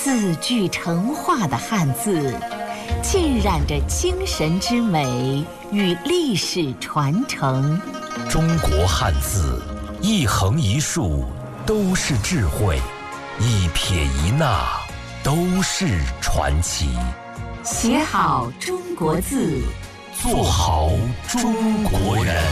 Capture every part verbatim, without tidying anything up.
字句成画的汉字，浸染着精神之美与历史传承。 中国汉字，一横一竖都是智慧，一撇一捺都是传奇。 写好中国字， 做好中国人。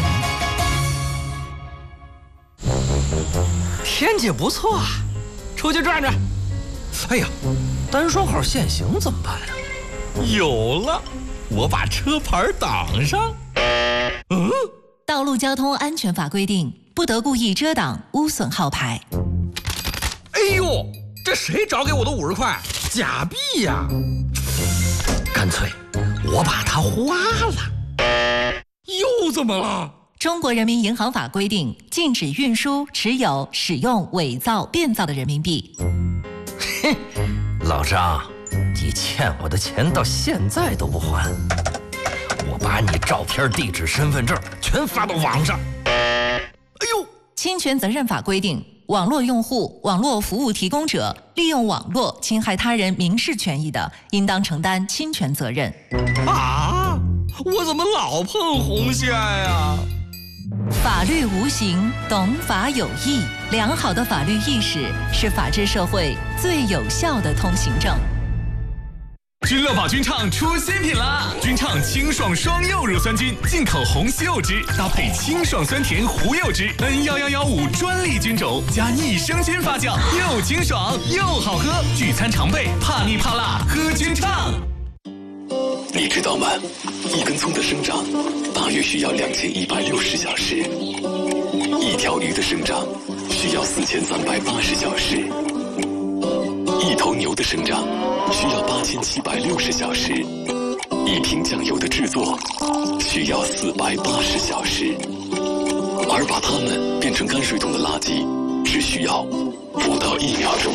天气不错啊，出去转转。哎呀，单双号限行怎么办呀？有了，我把车牌挡上。嗯， 道路交通安全法规定，不得故意遮挡、污损号牌。 哎呦，这谁找给我的五十块？假币呀！干脆我把它花了。又怎么了？ 中国人民银行法规定，禁止运输、持有、使用伪造、变造的人民币。 嘿，老张，你欠我的钱到现在都不还，我把你照片、地址、身份证全发到网上。哎呦， 侵权责任法规定，网络用户、网络服务提供者利用网络侵害他人民事权益的，应当承担侵权责任。 啊，我怎么老碰红线呀？ 法律无形，懂法有义。良好的法律意识是法治社会最有效的通行证。 君乐宝君畅出新品啦！君畅清爽双柚乳酸菌，进口红西柚汁，搭配清爽酸甜胡柚汁 N 一一一五专利菌种，加益生菌发酵，又清爽又好喝。聚餐常备，怕腻怕辣，喝君畅。 你知道吗？一根葱的生长大约需要两千一百六十小时，一条鱼的生长需要四千三百八十小时，一头牛的生长需要八千七百六十小时，一瓶酱油的制作需要四百八十小时，而把它们变成泔水桶的垃圾只需要不到一秒钟。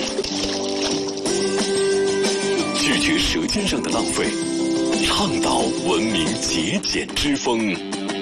拒绝舌尖上的浪费，倡导文明节俭之风。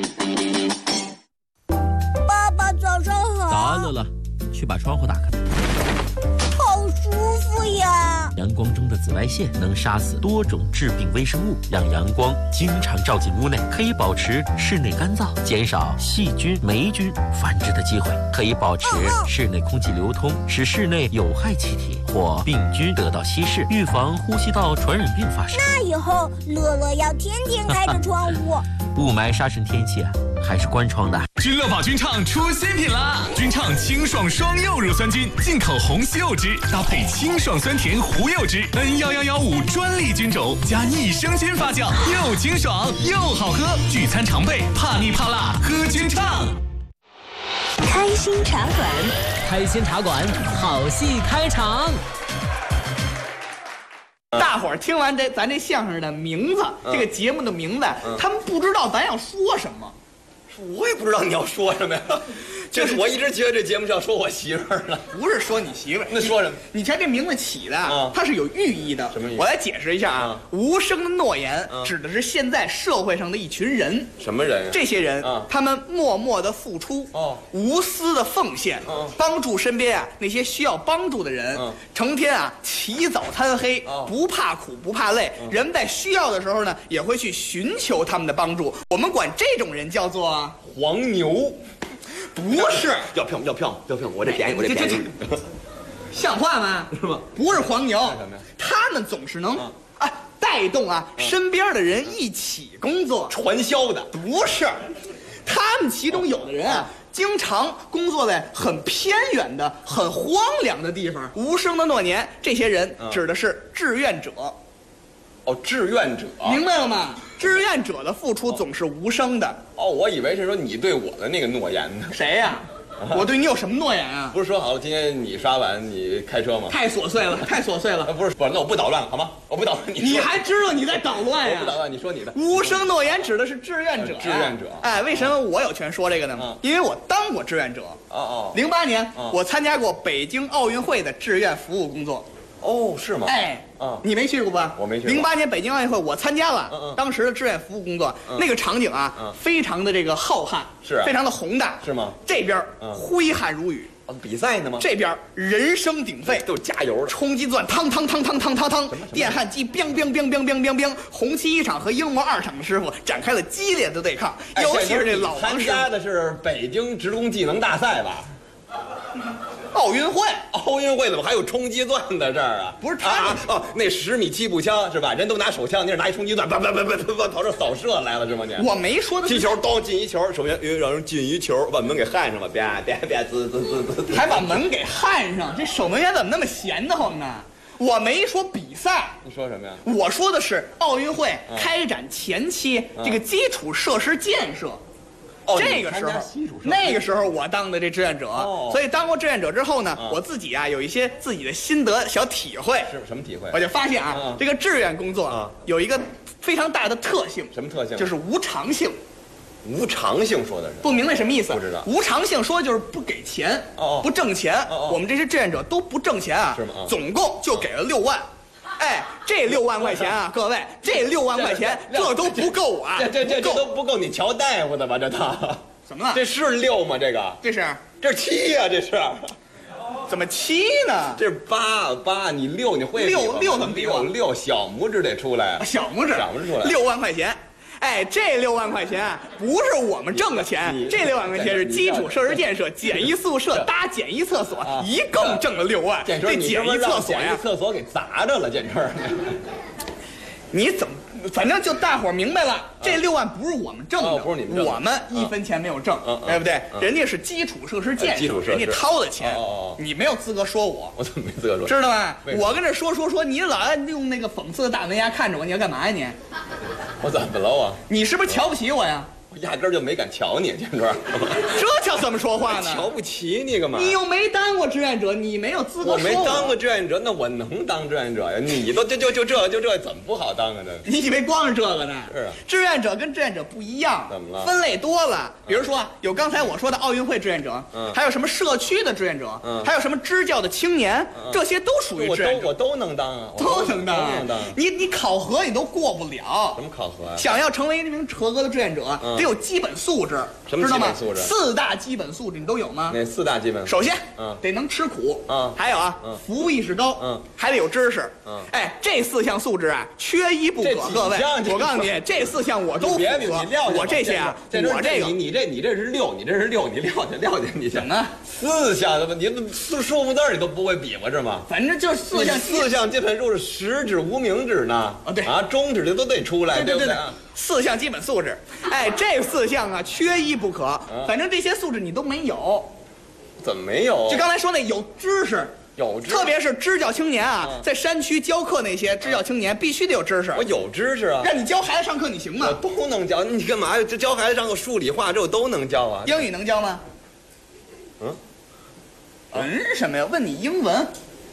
爸爸早上好。 早安，乐乐，去把窗户打开。 好舒服呀！ 阳光中的紫外线能杀死多种致病微生物，让阳光经常照进屋内，可以保持室内干燥，减少细菌、霉菌繁殖的机会，可以保持室内空气流通，使室内有害气体或病菌得到稀释，预防呼吸道传染病发生。 那以后乐乐要天天开着窗户。 雾霾杀尘天气啊，还是关窗的。 君乐宝君畅出新品啦！君畅清爽双柚乳酸菌，进口红西柚汁，搭配清爽酸甜胡柚汁 N 一一一五专利菌种，加益生菌发酵，又清爽又好喝。聚餐常备，怕腻怕辣，喝君畅。 开心茶馆， 开心茶馆，好戏开场。 大伙儿听完这咱这相声的名字，嗯、这个节目的名字，嗯、他们不知道咱要说什么。 我也不知道你要说什么呀，就是我一直觉得这节目是要说我媳妇儿了， 不是说你媳妇儿。 那说什么？ 你瞧这名字起的，啊、它是有寓意的。 什么寓意？ 我来解释一下啊。无声的诺言指的是现在社会上的一群人。 什么人？ 这些人，啊、他们默默的付出，哦，无私的奉献，哦，帮助身边啊那些需要帮助的人，嗯，成天啊起早贪黑，哦，不怕苦不怕累，嗯，人在需要的时候呢也会去寻求他们的帮助。我们管这种人叫做黄牛。 不是， 要票要票要票，我这便宜我这便宜， 像话吗？ 是吗？ 不是黄牛，他们总是能啊带动啊身边的人一起工作， 传销的。 不是，他们其中有的人啊，经常工作在很偏远的、很荒凉的地方。无声的诺言，这些人指的是志愿者。 哦，志愿者， 明白了吗？志愿者的付出总是无声的。 哦，我以为是说你对我的那个诺言呢。 谁呀？我对你有什么诺言啊？ 不是说好了今天你刷碗你开车吗？ 太琐碎了，太琐碎了。 不是不是，那我不捣乱好吗？我不捣乱，你你还知道你在捣乱呀？ 我不捣乱，你说你的。 无声诺言指的是志愿者。 志愿者。 哎，为什么我有权说这个呢？因为我当过志愿者。 哦哦。 零八年我参加过北京奥运会的志愿服务工作。 哦，是吗？ 哎， 嗯， 你没去过吧？ 我没去过。 零八年北京奥运会我参加了， 嗯嗯， 当时的志愿服务工作，嗯、那个场景啊，嗯，非常的这个浩瀚， 是、啊， 非常的宏大， 是吗？ 这边嗯，挥汗如雨， 比赛呢吗？ 这边人声鼎沸， 都是加油的， 冲击钻，汤汤汤汤汤汤汤，电焊机，biang biang biang biang biang biang biang，红旗一厂和鹰模二厂的师傅展开了激烈的对抗， 哎、 尤其是这老王参加的是北京职工技能大赛吧？ 奥运会， 奥运会怎么还有冲击钻的这儿啊？ 不是他啊哦，那十米气步枪是吧？人都拿手枪，你是拿一冲击钻，叭叭叭叭叭跑这扫射来了是吗？你我没说的。 踢球，当进一球，首先让人进一球，把门给焊上了，别别别滋滋滋滋， 还把门给焊上，这守门员怎么那么闲得慌呢？我没说比赛， 你说什么呀？ 我说的是奥运会开展前期、嗯、这个基础设施建设。 哦、 这个时候，那个时候我当的这志愿者，哦、所以当过志愿者之后呢，嗯、我自己啊有一些自己的心得小体会。 是什么体会？ 我就发现啊，嗯、这个志愿工作啊有一个非常大的特性。 什么特性？ 就是无偿性。 无偿性说的是？ 不明白什么意思？ 不知道。 无偿性说就是不给钱， 哦、 不挣钱。 哦、 我们这些志愿者都不挣钱啊， 是吗？ 总共就给了六万。哎，这六万块钱啊，各位，这六万块钱这都不够啊！ 这这这这都不够你瞧大夫的吧？这套。 怎么了？ 这是六吗？这个这是这是七呀、啊！这是怎么七呢？ 这是八八，你六你会六六怎么比我六小拇指得出来， 小拇指小拇指出来六万块钱。哎，这六万块钱不是我们挣的钱，这六万块钱是基础设施建设、简易宿舍、搭简易厕所， 啊、 一共挣了六万。 这简易厕所呀， 厕所给砸着了，简直！ 你怎么？反正就大伙儿明白了，这六万不是我们挣的， 哦、不是你们挣的， 我们一分钱没有挣， 嗯、 对不对？ 嗯、 人家是基础设施建设， 设人家掏的钱， 哦、 你没有资格说我。 我怎么没资格说？ 知道吧？我跟这说说说，你老爱用那个讽刺的大门牙看着我，你要干嘛呀你？ 我怎么了我？ 你是不是瞧不起我呀？ 我压根儿就没敢瞧你，建川。 这叫怎么说话呢？ 瞧不起你干嘛？ 你又没当过志愿者，你没有资格说我。 我没当过志愿者，那我能当志愿者呀？你都就就就这就这怎么不好当啊？这你以为光是这个呢？ 是啊。 志愿者跟志愿者不一样， 怎么了？ 分类多了。比如说有刚才我说的奥运会志愿者，嗯，还有什么社区的志愿者，嗯，还有什么支教的青年，嗯、这些都属于志愿者。 我都我都能当啊， 都能当、啊， 都能当。 你你考核你都过不了。 什么考核呀、啊？ 想要成为一名合格的志愿者，嗯、得有基本素质。 什么基本素质？ 四大基本素质你都有吗？ 哪四大基本？ 首先， 嗯， 得能吃苦， 嗯， 还有啊， 嗯， 服务意识高， 嗯， 还得有知识， 嗯， 哎，这四项素质啊，缺一不可。各位，我告诉你，这四项我都符合。我这些啊，我这个， 你你这你这是六，你这是六，你撂下撂下，你怎么四项的吧？你四数目字你都不会比划是吗？ 反正就是四项， 四项基本素质，实指无名指呢？ 啊，对啊，中指的都得出来， 对不对？ 四项基本素质，哎，这四项啊，缺一不可。反正这些素质你都没有， 怎么没有？ 就刚才说那有知识， 有知识， 特别是支教青年啊，在山区教课那些支教青年必须得有知识。 我有知识啊， 让你教孩子上课，你行吗？ 我都能教，你干嘛呀？这教孩子上课数理化这我都能教啊。 英语能教吗？ 嗯， 嗯什么呀？问你英文。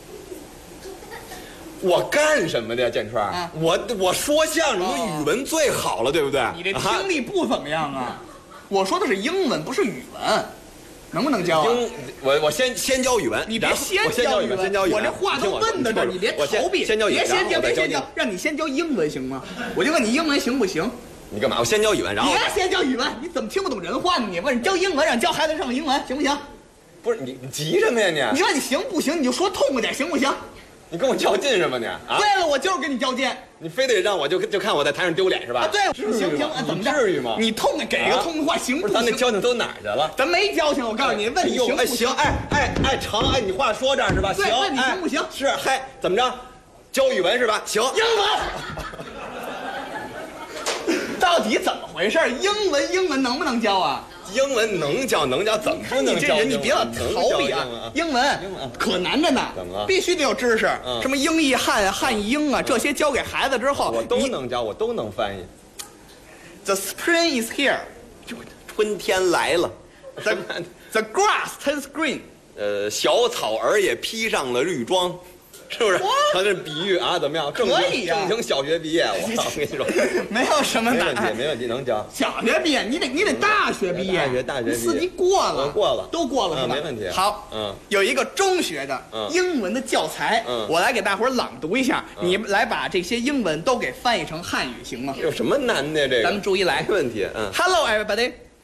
我干什么的呀，建川？啊、我我说相声，哦、语文最好了，对不对？ 你这听力不怎么样啊！我说的是英文，不是语文，能不能教、啊？ 英，我我先先教语文， 你别先教语文， 先教语文。 我这话都问到这儿，你别逃避。 先教语文， 别先教，别先教，让你先教英文行吗？我就问你英文行不行？ 你干嘛？我先教语文，然后别先教语文，你怎么听不懂人话呢？你问你教英文，让教孩子上英文行不行？ 不是你你急什么呀你？ 你说你行不行？你就说痛快点，行不行？ 你跟我较劲是吧你？啊， 对了，我就是跟你较劲。 你非得让我就就看我在台上丢脸是吧？ 啊，对，行不行？怎么至于吗？ 你痛快给个痛快话行不行？ 咱那交情都哪儿去了？ 咱没交情，我告诉你，问你行不行？哎哎哎成哎，你话说这儿是吧？行， 问你行不行？ 是嗨，怎么着？教语文是吧？行， 英文。到底怎么回事？英文英文能不能教啊？ 英文能教能教，怎么不能教？ 你这人你别老逃避啊！英文可难着呢， 怎么了？ 必须得有知识，什么英译汉、汉译英啊，这些教给孩子之后， 我都能教，我都能翻译。 The spring is here， 春天来了。 The the grass turns green， 呃，小草儿也披上了绿装。是不是？他这比喻啊，怎么样？ 可以呀、 啊，正经小学毕业，我我跟你说， 没有什么难，没问题，没问题，能教。 小学毕业，你得你得大学毕业， 大学大学毕业， 四级过了， 我过了， 都过了是吧？ 没问题。 好，嗯，有一个中学的英文的教材，嗯，我来给大伙儿朗读一下，你来把这些英文都给翻译成汉语，行吗？ 有什么难的这个？ 咱们注意来， 没问题。嗯 ，Hello everybody。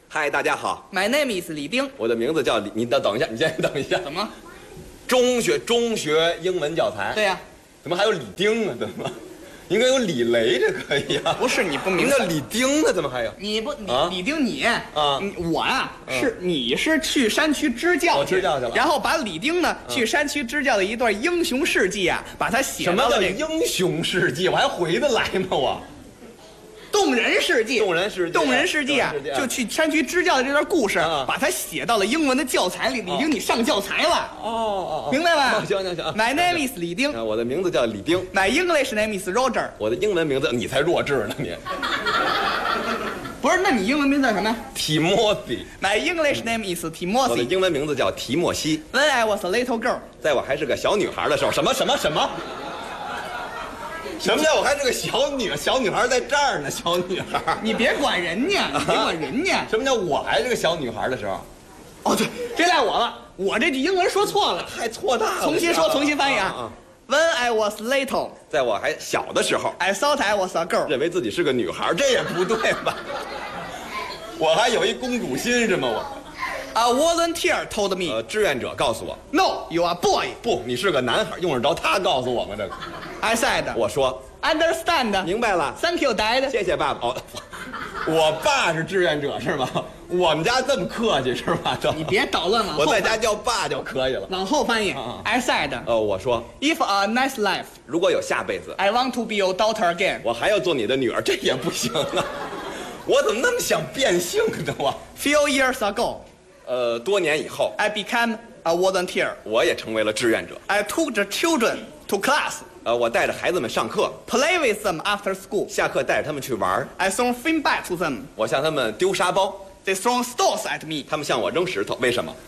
嗨，大家好 ，My name is 李丁。 我的名字叫李，你等等一下，你先等一下。 怎么？ 中学中学英文教材。 对呀、啊。 怎么还有李丁呢？怎么？应该有李雷，这可以啊。 不是你不明白。叫李丁呢？怎么还有？ 你不你、 啊、 李丁你啊， 我啊、嗯、是你是去山区支教去，支教去了， 然后把李丁呢、嗯、去山区支教的一段英雄事迹啊，把它写到了、这个。 什么叫英雄事迹？我还回得来吗？我。 动人事迹， 动人事迹， 动人事迹啊！就去山区支教的这段故事，啊、把它写到了英文的教材里。李丁，你上教材了？ 哦哦， 明白吧？ 行行行。 My name is 李丁。 我的名字叫李丁。 My English name is Roger。 我的英文名字，你才弱智呢你。 不是，那你英文名字叫什么呀 ？Timothy。 My English name is Timothy。 我的英文名字叫提莫西。 When I was a little girl。 在我还是个小女孩的时候，什么什么什么？什么叫我还是个小女小女孩在这儿呢？小女孩， 你别管人家，你别管人家。 什么叫我还是个小女孩的时候？ 哦，对，这赖我了，我这句英文说错了， 太错大了。 重新说，重新翻译啊。啊 When I was little， 在我还小的时候 ，I thought I was a girl， 认为自己是个女孩，这也不对吧？我还有一公主心是吗？我。 A volunteer told me， 呃，志愿者告诉我 ，No, you are boy。 不，你是个男孩，用得着他告诉我吗？这个 ，I said， 我说 ，Understand， 明白了 ，Thank you, Dad， 谢谢爸爸。哦，我爸是志愿者是吗？我们家这么客气是吧？这你别捣乱了， 我在家叫爸就可以了。 往后翻译 ，I said， 呃，我说 ，If a nice life， 如果有下辈子 ，I want to be your daughter again， 我还要做你的女儿，这也不行啊！我怎么那么想变性呢？我 ，Few years ago。 呃，多年以后 ，I became a volunteer， 我也成为了志愿者。 I took the children to class， 呃，我带着孩子们上课 ，play with them after school， 下课带着他们去玩 I throw film back to them， 我向他们丢沙包 ，They throw stones at me， 他们向我扔石头，为什么？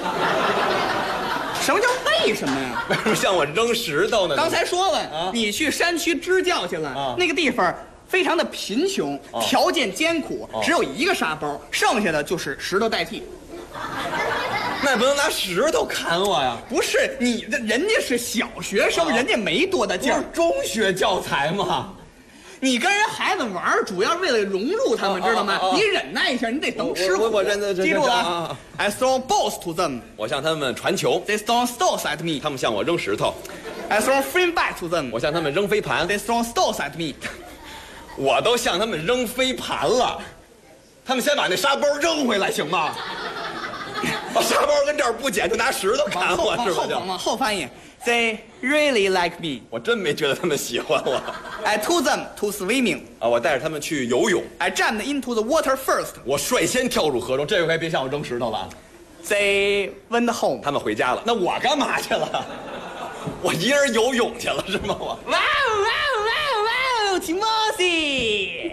什么叫为什么呀？ 为什么向我扔石头呢？ 刚才说了，啊、你去山区支教去了，啊、那个地方非常的贫穷，啊、条件艰苦，啊、只有一个沙包，剩下的就是石头代替。 那也不能拿石头砍我呀！ 不是你的，人家是小学生，啊、人家没多大劲儿， 中学教材嘛。 你跟人孩子玩，主要为了融入他们，啊、知道吗？啊啊、你忍耐一下，你得等吃苦。 我我认得， 记住了。啊、I throw balls to them， 我向他们传球。 They throw stones at me， 他们向我扔石头。 I throw film back to them， 我向他们扔飞盘。 They throw stones at me， 我都向他们扔飞盘了，他们先把那沙包扔回来行吗？把沙包跟这儿不捡，就拿石头砍我，是吧？ 往往后翻译 ，They really like me。 我真没觉得他们喜欢我。 I took them to swimming。 啊，我带着他们去游泳。 I jumped into the water first。 我率先跳入河中，这回别向我扔石头了。 They went home。 他们回家了，那我干嘛去了？我一人游泳去了是吗？我。 哇哦哇哦哇哦哇哦 ，Timothy。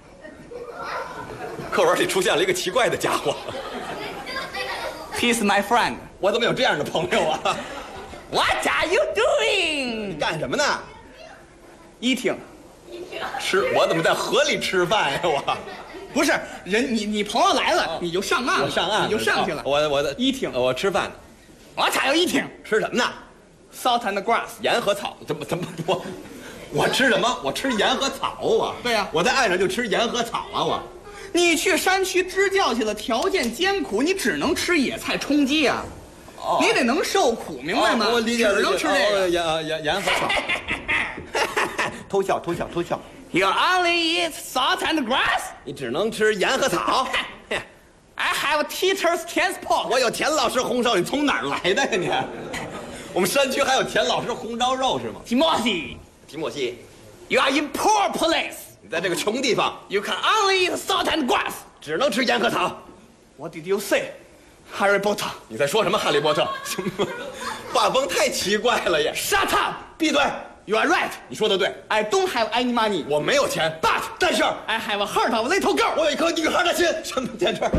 课文里出现了一个奇怪的家伙。 He's my friend。 我怎么有这样的朋友啊 ？What are you doing？ 你干什么呢 ？Eating。 吃？我怎么在河里吃饭呀？我。 不是人，你你朋友来了，哦、你就上岸了， 我上岸， 你就上去了。 哦、我我的 eating， 我吃饭呢。 What are you eating？ 吃什么呢 ？Salt and grass。 盐和草。怎么怎么我我吃什么？我吃盐和草啊。 对呀、啊， 我在岸上就吃盐和草啊我。 你去山区支教去了，条件艰苦，你只能吃野菜充饥啊！哦、你得能受苦，明白吗？ 哦、我理解了， 只能吃这个。 盐盐盐和草。偷笑偷笑偷笑。 You only eat salt and grass。 你只能吃盐和草。 I have teacher's transport。 我有田老师红烧，你从哪儿来的呀你？我们山区还有田老师红烧肉是吗？ 提莫西， 提莫西 ，You are in poor place。 你在这个穷地方 ，You can only eat salt and grass， 只能吃盐和草。 What did you say, Harry Potter？ 你在说什么，哈利波特？画风太奇怪了也。 Shut up！ 闭嘴 ！You are right。 你说的对。 I don't have any money。 我没有钱 ，But 但是 I have a heart of a little girl。 我有一颗女孩的心。什么建春？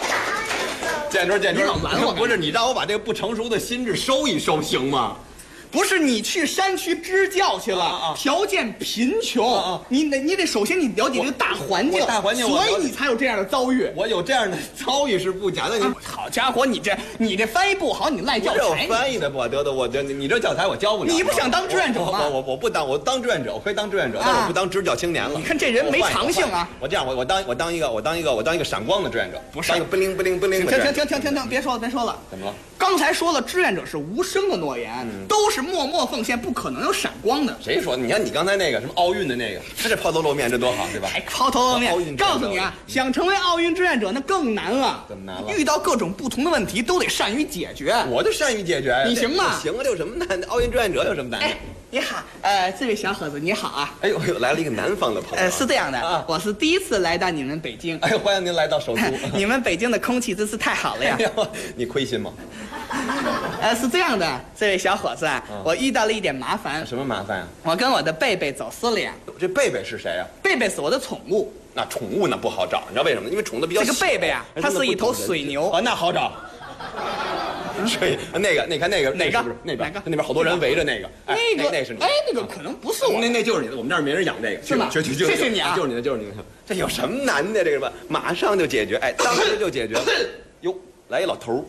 建春，建春， 你老拦我， 不是你让我把这个不成熟的心智收一收行吗？ 不是你去山区支教去了，啊啊、条件贫穷，啊啊、你得你得首先你了解这个大环境， 大环境， 所以你才有这样的遭遇。 我有这样的遭遇是不假的。你、啊、 好家伙，你这你这翻译不好，你赖教材。 我翻译的不得的，我这你这教材我教不了。 你不想当志愿者吗？ 我我我不当，我当志愿者，我可以当志愿者，啊、但是我不当支教青年了。 你看这人没长性啊！ 我这样，我我当我当一个我当一个我当一个闪光的志愿者，不是当一个不灵不灵不灵的。 停停停停停停，别说了别说了。 怎么了？ 刚才说了，志愿者是无声的诺言，嗯、都是默默奉献，不可能有闪光的。 谁说？你看你刚才那个什么奥运的那个，他这抛头露面，这多好，对吧？ 还抛头露面。告诉你啊，想成为奥运志愿者那更难了。 怎么难了？ 遇到各种不同的问题，都得善于解决。 我就善于解决， 你行吗？ 行啊，这有什么难的？奥运志愿者有什么难的？ 哎，你好，呃，这位小伙子你好啊。 哎呦哎呦，来了一个南方的朋友。 呃，是这样的，啊、我是第一次来到你们北京。 哎呦，欢迎您来到首都。 你们北京的空气真是太好了呀。 哎呦，你亏心吗？ 呃，是这样的，这位小伙子啊，嗯、我遇到了一点麻烦。 什么麻烦啊？ 我跟我的贝贝走失了呀。 这贝贝是谁啊？ 贝贝是我的宠物。 那宠物呢不好找，你知道为什么？因为宠物比较小。 这个贝贝啊，它是一头水牛啊，那好找。水那个，你看那个哪个？ 那边那边好多人围着那个， 那个那是你。 哎，那个可能不是我， 那那就是你的。我们这儿没人养这个， 是吗？ 谢谢你啊， 就是你的，就是你的。这有什么难的？这个吧，马上就解决，哎，当时就解决。哟，来一老头。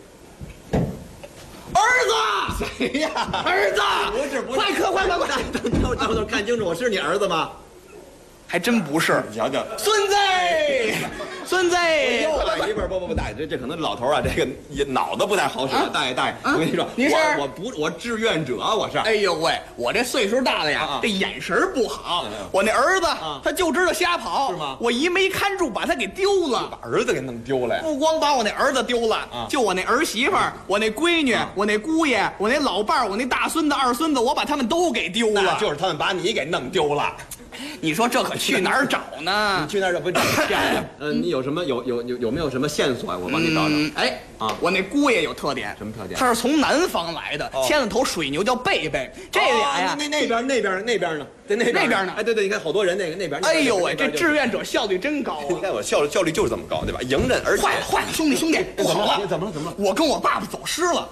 儿子， 谁呀？ 儿子， 不是不是， 快快快快快！ 等等等等，看清楚，我是你儿子吗？ 还真不是， 你瞧瞧， 孙子，孙子， 又来一份，不不不，大爷，这这可能老头啊，这个脑子不太好使。大爷大爷，我跟你说， 你是我不我志愿者，我是。 哎呦喂，我这岁数大了呀，这眼神不好。我那儿子他就知道瞎跑， 是吗？ 我一没看住，把他给丢了， 把儿子给弄丢了呀。 不光把我那儿子丢了，就我那儿媳妇儿、我那闺女、我那姑爷、我那老伴儿、我那大孙子、二孙子，我把他们都给丢了。 就是他们把你给弄丢了。 你说这可去哪儿找呢？ 你去哪儿找？不找线？呃，你有什么有有有有没有什么线索？我帮你找找。 嗯、哎啊，我那姑爷有特点。 什么特点？ 他是从南方来的，牵了头水牛叫贝贝。这俩呀， 那那边那边那边呢？在那那边呢？ 哎，对对，你看好多人那个那边。 哎呦喂，这志愿者效率真高啊！ 你看我效率效率就是这么高，对吧？迎刃而解。 坏了坏了，兄弟兄弟，不好了！ 怎么了怎么了？ 我跟我爸爸走失了。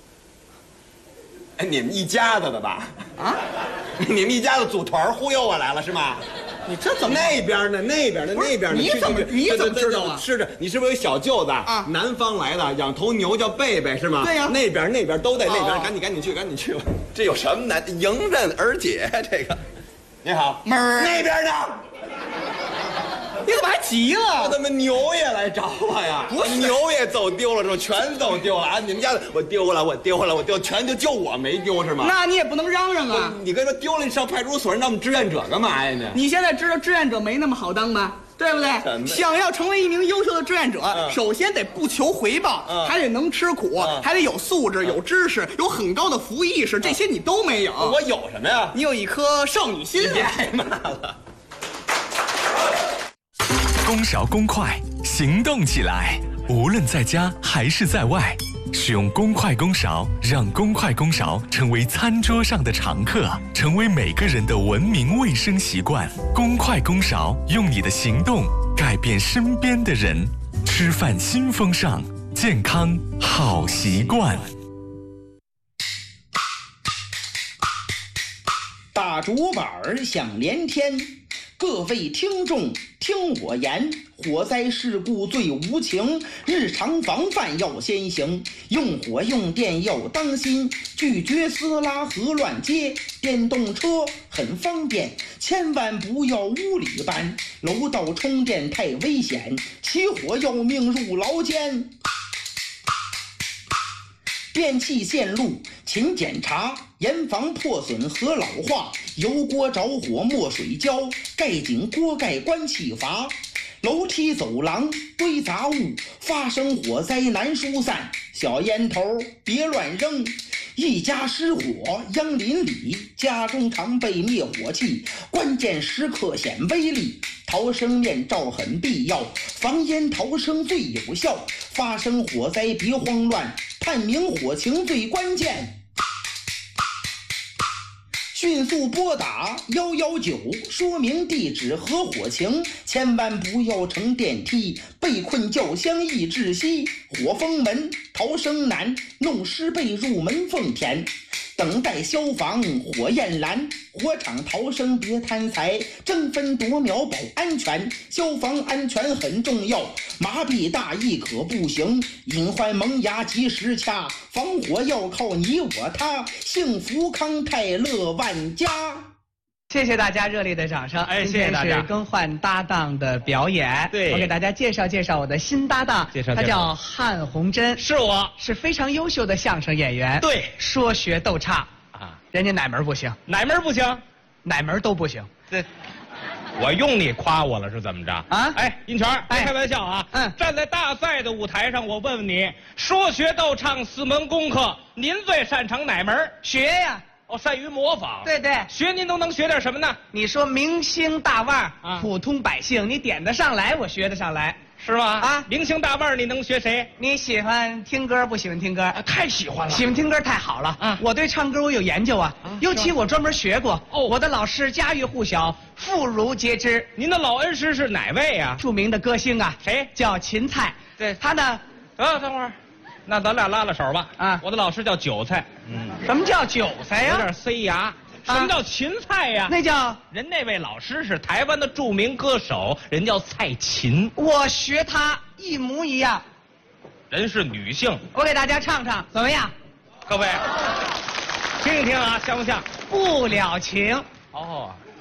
哎，你们一家子的吧？ 啊？ 你们一家子组团忽悠我来了是吗？ 你这怎么那边呢？那边呢？那边呢？ 你怎么你怎么知道啊？ 是的，你是不是有小舅子啊？ 南方来的，养头牛叫贝贝是吗？ 对呀。 那边那边都在那边，赶紧赶紧去，赶紧去吧。这有什么难？迎刃而解，这个。你好， 门儿那边呢？ 你怎么还急了？ 我怎么牛也来找我呀？ 不是， 牛也走丢了，是吧？全走丢了啊！你们家的我丢了，我丢了，我丢，全就就我没丢是吗？ 那你也不能嚷嚷啊！ 你跟说丢了，你上派出所，让我们志愿者干嘛呀？你你现在知道志愿者没那么好当吧？对不对？想要成为一名优秀的志愿者，嗯、首先得不求回报，嗯、还得能吃苦，嗯、还得有素质、有知识、有很高的服务意识，这些你都没有。 我有什么呀？ 你有一颗少女心。 别挨骂了。 公勺公筷，行动起来！无论在家还是在外，使用公筷公勺，让公筷公勺成为餐桌上的常客，成为每个人的文明卫生习惯。公筷公勺，用你的行动改变身边的人。吃饭新风尚，健康好习惯。 大竹板响连天，各位听众听我言，火灾事故最无情，日常防范要先行，用火用电要当心，拒绝撕拉和乱接，电动车很方便，千万不要屋里搬，楼道充电太危险，起火要命入牢监。电器线路勤检查，严防破损和老化，油锅着火没水浇，盖紧锅盖关气阀，楼梯走廊堆杂物，发生火灾难疏散，小烟头别乱扔，一家失火殃邻里，家中常备灭火器，关键时刻显威力，逃生面罩很必要，防烟逃生最有效，发生火灾别慌乱，判明火情最关键，迅速拨打一一九，说明地址和火情，千万不要乘电梯，被困轿厢易窒息，火封门逃生难，弄湿被入门缝填， 等待消防火焰燃，火场逃生别贪财，争分夺秒保安全，消防安全很重要，麻痹大意可不行，隐患萌芽及时掐，防火要靠你我他，幸福康泰乐万家。 谢谢大家热烈的掌声！ 哎，谢谢大家！ 今天是更换搭档的表演， 对， 我给大家介绍介绍我的新搭档， 介绍他叫汉红珍， 是我， 是非常优秀的相声演员， 对， 说学逗唱啊， 人家哪门不行？ 哪门不行？ 哪门都不行。 这，我用你夸我了是怎么着？啊，哎，印泉，别开玩笑啊！嗯，站在大赛的舞台上，我问问你，说学逗唱四门功课，您最擅长哪门？ 学呀。 哦，善于模仿， 对对， 学您都能学点什么呢？ 你说明星大腕啊，普通百姓你点得上来，我学得上来， 是吗？啊，明星大腕你能学谁？ 你喜欢听歌不喜欢听歌？啊， 太喜欢了， 喜欢听歌太好了啊！我对唱歌我有研究啊，啊尤其我专门学过。哦，我的老师家喻户晓，妇孺皆知。 您的老恩师是哪位啊？ 著名的歌星啊， 谁？ 叫芹菜。 对， 他呢？ 啊，等会儿。那咱俩拉拉手吧。啊，我的老师叫韭菜。 嗯，什么叫韭菜呀？ 有点塞牙。什么叫芹菜呀？ 那叫人那位老师是台湾的著名歌手，人叫蔡琴。 我学他一模一样。 人是女性。 我给大家唱唱，怎么样？ 各位，听一听啊，像不像？ 不了情。 哦，